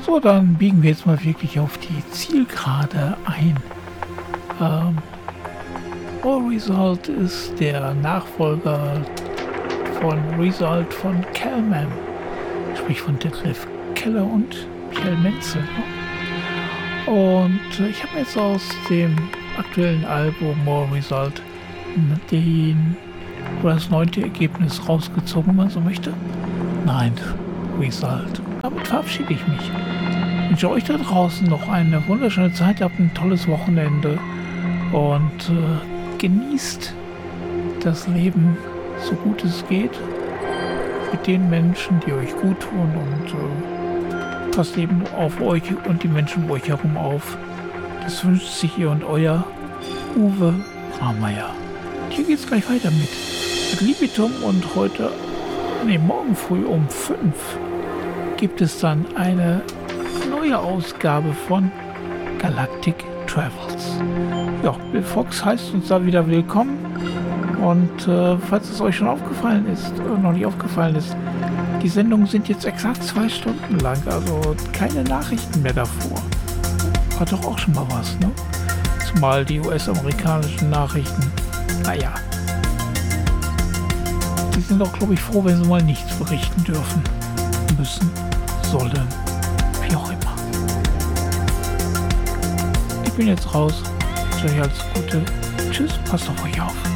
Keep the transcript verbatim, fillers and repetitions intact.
So, dann biegen wir jetzt mal wirklich auf die Zielgerade ein. Ähm, All Result ist der Nachfolger von Result von Kellman, sprich von Detlef Keller und Michael Menzel. Ne? Und äh, ich habe jetzt aus dem aktuellen Album All Result den, oder das neunte Ergebnis rausgezogen, wenn man so möchte. Nein, Result. Damit verabschiede ich mich. Ich wünsche euch da draußen noch eine wunderschöne Zeit, habt ein tolles Wochenende und äh, genießt das Leben so gut es geht mit den Menschen, die euch gut tun und äh, passt eben auf euch und die Menschen um euch herum auf. Das wünscht sich ihr und euer Uwe Rameier. Hier geht's gleich weiter mit, mit Libitum und heute, nee, morgen früh um fünf gibt es dann eine neue Ausgabe von Galactic Travels. Ja, Bill Fox heißt uns da wieder willkommen. Und äh, falls es euch schon aufgefallen ist, oder noch nicht aufgefallen ist, die Sendungen sind jetzt exakt zwei Stunden lang, also keine Nachrichten mehr davor. War doch auch schon mal was, ne? Zumal die U S-amerikanischen Nachrichten, naja, die sind doch, glaube ich, froh, wenn sie mal nichts berichten dürfen, müssen, sollen, wie auch immer. Ich bin jetzt raus. Ich wünsche euch alles Gute. Tschüss, passt auf euch auf.